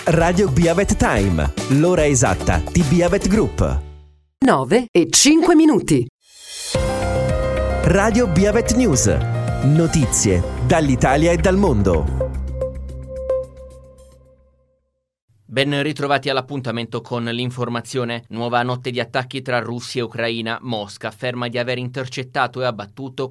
Radio Biavet Time, l'ora esatta di Biavet Group. 9:05. Radio Biavet News, notizie dall'Italia e dal mondo. Ben ritrovati all'appuntamento con l'informazione. Nuova notte di attacchi tra Russia e Ucraina. Mosca afferma di aver intercettato e abbattuto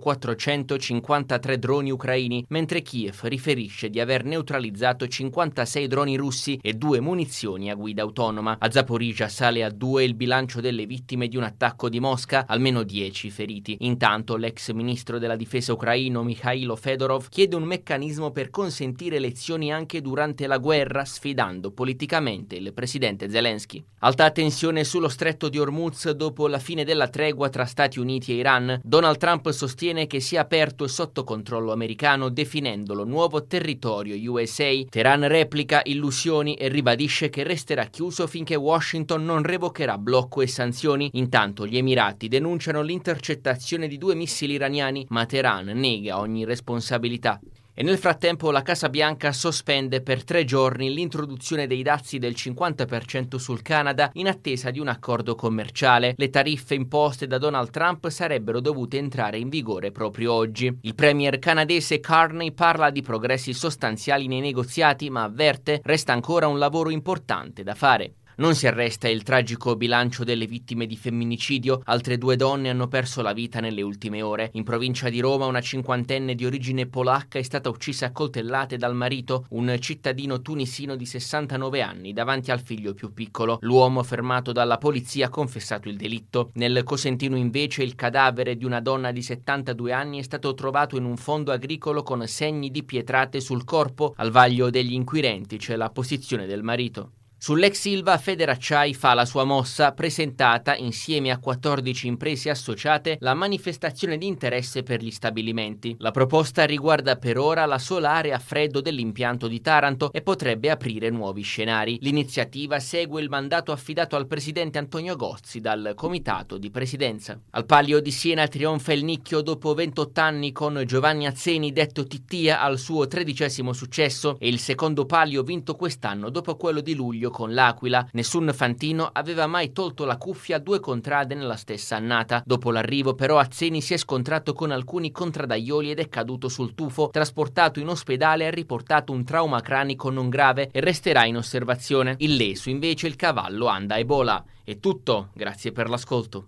453 droni ucraini, mentre Kiev riferisce di aver neutralizzato 56 droni russi e 2 munizioni a guida autonoma. A Zaporizhzhia sale a 2 il bilancio delle vittime di un attacco di Mosca, almeno 10 feriti. Intanto l'ex ministro della difesa ucraino Mikhailo Fedorov chiede un meccanismo per consentire elezioni anche durante la guerra, sfidando politicamente il presidente Zelensky. Alta tensione sullo stretto di Hormuz dopo la fine della tregua tra Stati Uniti e Iran. Donald Trump sostiene che sia aperto e sotto controllo americano, definendolo nuovo territorio USA. Teheran replica illusioni e ribadisce che resterà chiuso finché Washington non revocherà blocco e sanzioni. Intanto gli Emirati denunciano l'intercettazione di 2 missili iraniani, ma Teheran nega ogni responsabilità. E nel frattempo la Casa Bianca sospende per 3 giorni l'introduzione dei dazi del 50% sul Canada in attesa di un accordo commerciale. Le tariffe imposte da Donald Trump sarebbero dovute entrare in vigore proprio oggi. Il premier canadese Carney parla di progressi sostanziali nei negoziati, ma avverte resta ancora un lavoro importante da fare. Non si arresta il tragico bilancio delle vittime di femminicidio. Altre 2 donne hanno perso la vita nelle ultime ore. In provincia di Roma una 50enne di origine polacca è stata uccisa a coltellate dal marito, un cittadino tunisino di 69 anni, davanti al figlio più piccolo. L'uomo, fermato dalla polizia, ha confessato il delitto. Nel Cosentino invece il cadavere di una donna di 72 anni è stato trovato in un fondo agricolo con segni di pietrate sul corpo. Al vaglio degli inquirenti c'è la posizione del marito. Sull'ex Ilva Federacciai fa la sua mossa, presentata insieme a 14 imprese associate la manifestazione di interesse per gli stabilimenti. La proposta riguarda per ora la sola area a freddo dell'impianto di Taranto e potrebbe aprire nuovi scenari. L'iniziativa segue il mandato affidato al presidente Antonio Gozzi dal comitato di presidenza. Al Palio di Siena trionfa il Nicchio dopo 28 anni con Giovanni Azzeni, detto Tittia, al suo 13° successo, e il secondo palio vinto quest'anno dopo quello di luglio con l'Aquila. Nessun fantino aveva mai tolto la cuffia a 2 contrade nella stessa annata. Dopo l'arrivo però Azzeni si è scontrato con alcuni contraddaioli ed è caduto sul tufo. Trasportato in ospedale ha riportato un trauma cranico non grave e resterà in osservazione. Illeso invece il cavallo anda a Ebola. È tutto, grazie per l'ascolto.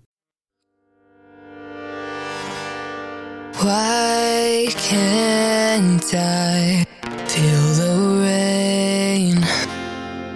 Why can't I feel the